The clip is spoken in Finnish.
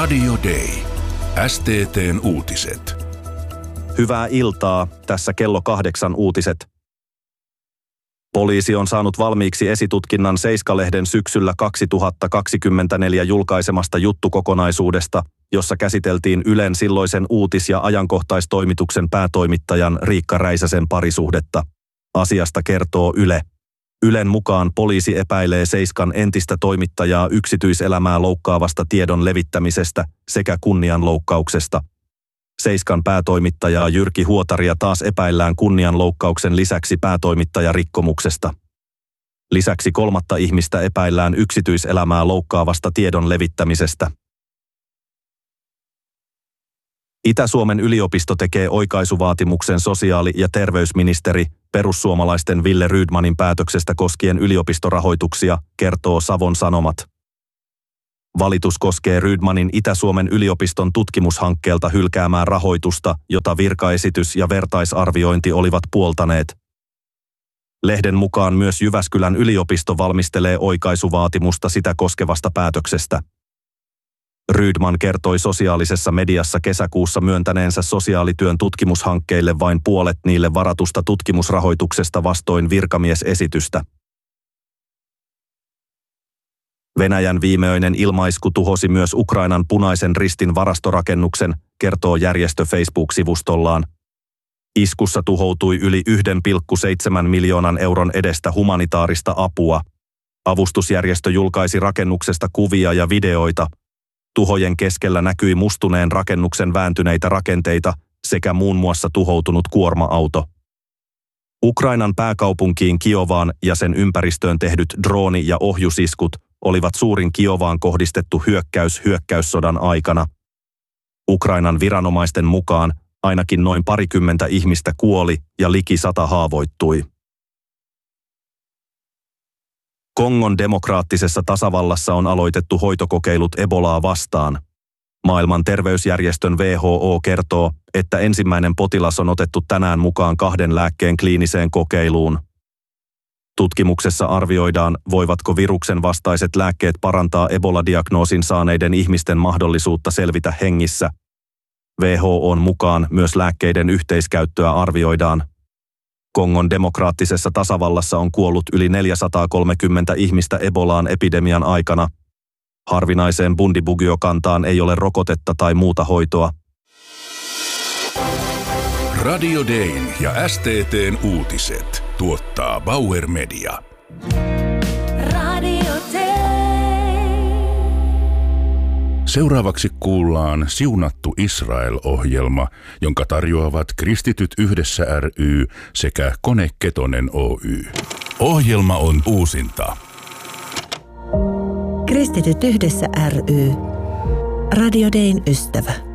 Radio Day. STT:n uutiset. Hyvää iltaa, tässä kello 8 uutiset. Poliisi on saanut valmiiksi esitutkinnan Seiska-lehden syksyllä 2024 julkaisemasta juttukokonaisuudesta, jossa käsiteltiin Ylen silloisen uutis- ja ajankohtaistoimituksen päätoimittajan Riikka Räisäsen parisuhdetta. Asiasta kertoo Yle. Ylen mukaan poliisi epäilee Seiskan entistä toimittajaa yksityiselämää loukkaavasta tiedon levittämisestä sekä kunnianloukkauksesta. Seiskan päätoimittajaa Jyrki Huotaria taas epäillään kunnianloukkauksen lisäksi päätoimittajarikkomuksesta. Lisäksi 3 ihmistä epäillään yksityiselämää loukkaavasta tiedon levittämisestä. Itä-Suomen yliopisto tekee oikaisuvaatimuksen sosiaali- ja terveysministeri perussuomalaisten Wille Rydmanin päätöksestä koskien yliopistorahoituksia, kertoo Savon Sanomat. Valitus koskee Rydmanin Itä-Suomen yliopiston tutkimushankkeelta hylkäämää rahoitusta, jota virkaesitys ja vertaisarviointi olivat puoltaneet. Lehden mukaan myös Jyväskylän yliopisto valmistelee oikaisuvaatimusta sitä koskevasta päätöksestä. Rydman kertoi sosiaalisessa mediassa kesäkuussa myöntäneensä sosiaalityön tutkimushankkeille vain puolet niille varatusta tutkimusrahoituksesta vastoin virkamiesesitystä. Venäjän viimeinen ilmaisku tuhosi myös Ukrainan Punaisen Ristin varastorakennuksen, kertoo järjestö Facebook-sivustollaan. Iskussa tuhoutui yli 1,7 miljoonan euron edestä humanitaarista apua. Avustusjärjestö julkaisi rakennuksesta kuvia ja videoita. Tuhojen keskellä näkyi mustuneen rakennuksen vääntyneitä rakenteita sekä muun muassa tuhoutunut kuorma-auto. Ukrainan pääkaupunkiin Kiovaan ja sen ympäristöön tehdyt drooni- ja ohjusiskut olivat suurin Kiovaan kohdistettu hyökkäys hyökkäyssodan aikana. Ukrainan viranomaisten mukaan ainakin noin 20 ihmistä kuoli ja liki 100 haavoittui. Kongon demokraattisessa tasavallassa on aloitettu hoitokokeilut Ebolaa vastaan. Maailman terveysjärjestön WHO kertoo, että ensimmäinen potilas on otettu tänään mukaan 2 lääkkeen kliiniseen kokeiluun. Tutkimuksessa arvioidaan, voivatko viruksen vastaiset lääkkeet parantaa Ebola-diagnoosin saaneiden ihmisten mahdollisuutta selvitä hengissä. WHO:n mukaan myös lääkkeiden yhteiskäyttöä arvioidaan. Kongon demokraattisessa tasavallassa on kuollut yli 430 ihmistä Ebolaan epidemian aikana. Harvinaiseen Bundibugyo-kantaan ei ole rokotetta tai muuta hoitoa. Radio Dayn ja STT:n uutiset tuottaa Bauer Media. Radio Day. Seuraavaksi kuullaan Siunattu Israel-ohjelma, jonka tarjoavat Kristityt yhdessä ry sekä Kone Ketonen Oy. Ohjelma on uusinta. Kristityt yhdessä ry. Radio Dayn ystävä.